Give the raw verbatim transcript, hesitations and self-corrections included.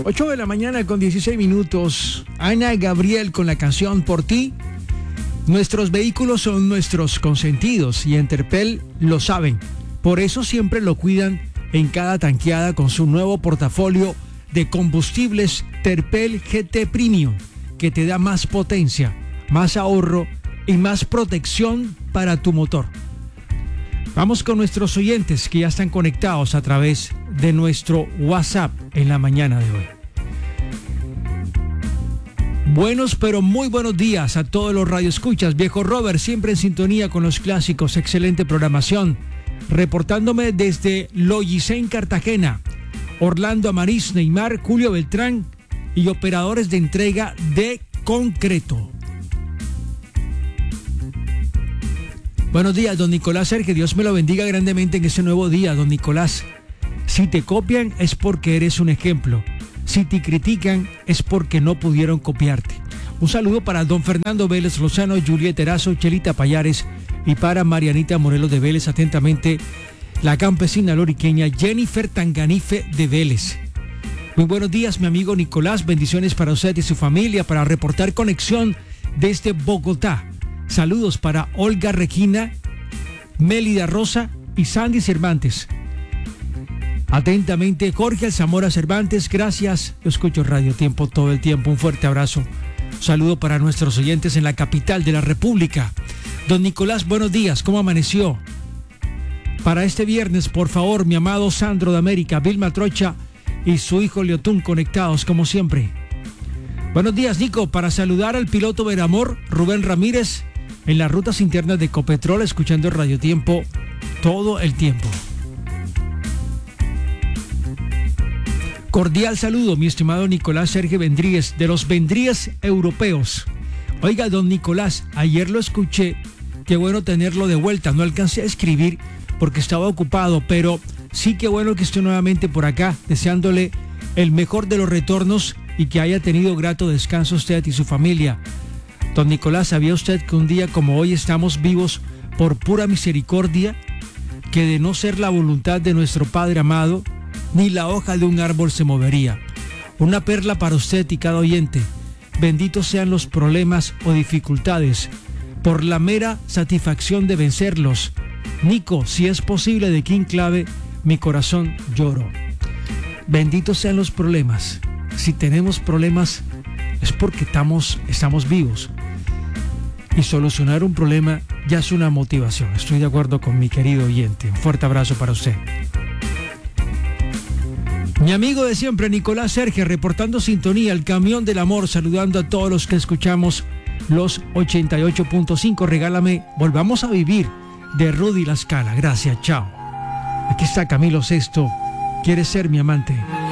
ocho de la mañana con dieciséis minutos. Ana Gabriel con la canción Por Ti. Nuestros vehículos son nuestros consentidos y en Terpel lo saben. Por eso siempre lo cuidan en cada tanqueada con su nuevo portafolio de combustibles Terpel G T Premium, que te da más potencia, más ahorro y más protección para tu motor. Vamos con nuestros oyentes que ya están conectados a través de nuestro WhatsApp en la mañana de hoy. Buenos pero muy buenos días a todos los radioescuchas. Viejo Robert, siempre en sintonía con los clásicos, excelente programación. Reportándome desde Logicen, Cartagena. Orlando Amariz, Neymar, Julio Beltrán y operadores de entrega de concreto. Buenos días, don Nicolás Sergio. Dios me lo bendiga grandemente en este nuevo día, don Nicolás. Si te copian es porque eres un ejemplo. Si te critican es porque no pudieron copiarte. Un saludo para don Fernando Vélez Lozano, Julieta Erazo, Chelita Payares y para Marianita Morelos de Vélez. Atentamente, la campesina loriqueña Jennifer Tanganife de Vélez. Muy buenos días, mi amigo Nicolás. Bendiciones para usted y su familia para reportar conexión desde Bogotá. Saludos para Olga Regina, Mélida Rosa y Sandy Cervantes. Atentamente, Jorge Zamora Cervantes, gracias. Yo escucho Radio Tiempo todo el tiempo. Un fuerte abrazo. Un saludo para nuestros oyentes en la capital de la República. Don Nicolás, buenos días. ¿Cómo amaneció? Para este viernes, por favor, mi amado Sandro de América, Vilma Trocha y su hijo Leotún conectados como siempre. Buenos días, Nico. Para saludar al piloto Veramor, Rubén Ramírez, en las rutas internas de Ecopetrol, escuchando Radio Tiempo todo el tiempo. Cordial saludo, mi estimado Nicolás Sergio Vendríez, de los Vendríez europeos. Oiga, don Nicolás, ayer lo escuché, qué bueno tenerlo de vuelta. No alcancé a escribir porque estaba ocupado, pero sí que bueno que esté nuevamente por acá, deseándole el mejor de los retornos y que haya tenido grato descanso usted y su familia. Don Nicolás, ¿sabía usted que un día como hoy estamos vivos por pura misericordia? Que de no ser la voluntad de nuestro Padre amado, ni la hoja de un árbol se movería. Una perla para usted y cada oyente. Benditos sean los problemas o dificultades, por la mera satisfacción de vencerlos. Nico, si es posible, de King Clave, mi corazón lloro. Benditos sean los problemas. Si tenemos problemas es porque estamos, estamos vivos. Y solucionar un problema ya es una motivación. Estoy de acuerdo con mi querido oyente. Un fuerte abrazo para usted. Mi amigo de siempre, Nicolás Sergio, reportando sintonía, el camión del amor, saludando a todos los que escuchamos los ochenta y ocho punto cinco. Regálame Volvamos a Vivir, de Rudy La Scala. Gracias, chao. Aquí está Camilo Sesto, ¿quieres ser mi amante?